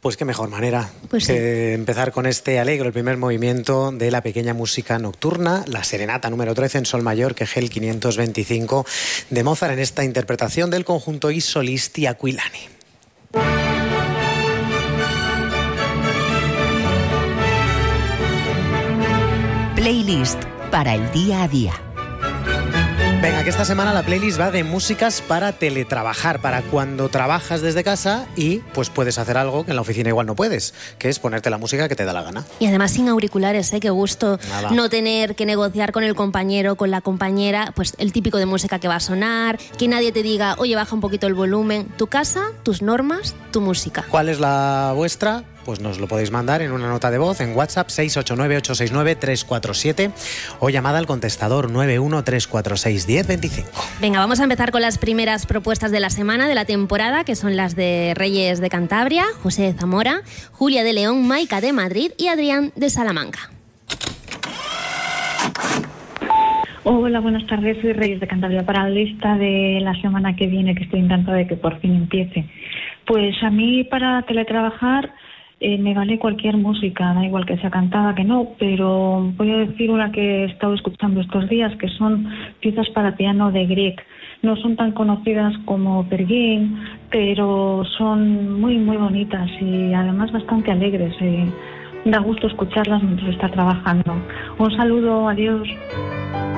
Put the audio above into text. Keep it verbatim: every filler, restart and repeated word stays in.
Pues qué mejor manera Pues que empezar con este alegro, el primer movimiento de la pequeña música nocturna, la serenata número trece en sol mayor, que es el quinientos veinticinco de Mozart, en esta interpretación del conjunto I Solisti Aquilani. Playlist para el día a día. Venga, que esta semana la playlist va de músicas para teletrabajar, para cuando trabajas desde casa y pues puedes hacer algo que en la oficina igual no puedes, que es ponerte la música que te da la gana. Y además sin auriculares, ¿eh? Qué gusto. Nada. No tener que negociar con el compañero, con la compañera, pues el típico de música que va a sonar, que nadie te diga, oye, baja un poquito el volumen. Tu casa, tus normas, tu música. ¿Cuál es la vuestra? Pues nos lo podéis mandar en una nota de voz en WhatsApp seis ocho nueve, ocho seis nueve, tres cuatro siete o llamada al contestador nueve uno tres cuatro seis, uno cero dos cinco. Venga, vamos a empezar con las primeras propuestas de la semana, de la temporada, que son las de Reyes de Cantabria, José de Zamora, Julia de León, Maica de Madrid y Adrián de Salamanca. Hola, buenas tardes, soy Reyes de Cantabria. Para la lista de la semana que viene, que estoy encantada de que por fin empiece. Pues a mí para teletrabajar eh, me vale cualquier música, da igual que sea cantada que no, pero voy a decir una que he estado escuchando estos días, que son piezas para piano de Grieg. No son tan conocidas como Perguín, pero son muy, muy bonitas y además bastante alegres. Eh. Da gusto escucharlas mientras está trabajando. Un saludo, adiós.